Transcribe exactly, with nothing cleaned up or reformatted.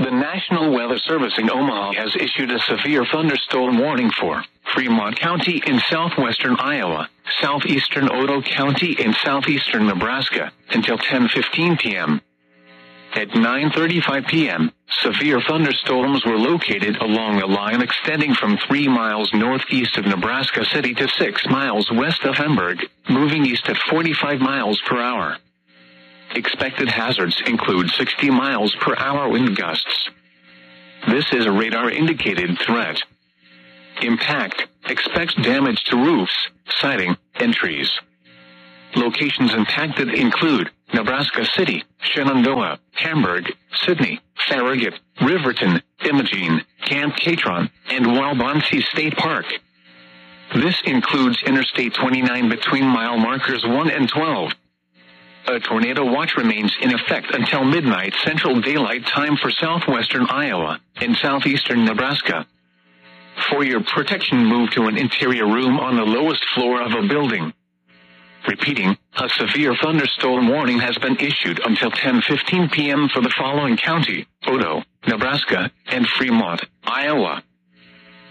The National Weather Service in Omaha has issued a severe thunderstorm warning for Fremont County in southwestern Iowa, southeastern Odo County in southeastern Nebraska, until ten fifteen p.m. At nine thirty-five p.m., severe thunderstorms were located along a line extending from three miles northeast of Nebraska City to six miles west of Hamburg, moving east at forty-five miles per hour. Expected hazards include sixty miles per hour wind gusts. This is a radar-indicated threat. Impact: expects damage to roofs, siding, and trees. Locations impacted include Nebraska City, Shenandoah, Hamburg, Sidney, Farragut, Riverton, Imogene, Camp Catron, and Walbonsee State Park. This includes Interstate twenty-nine between mile markers one and twelve. A tornado watch remains in effect until midnight Central Daylight Time for southwestern Iowa and southeastern Nebraska. For your protection, move to an interior room on the lowest floor of a building. Repeating, a severe thunderstorm warning has been issued until ten fifteen p.m. for the following county: Odo, Nebraska, and Fremont, Iowa.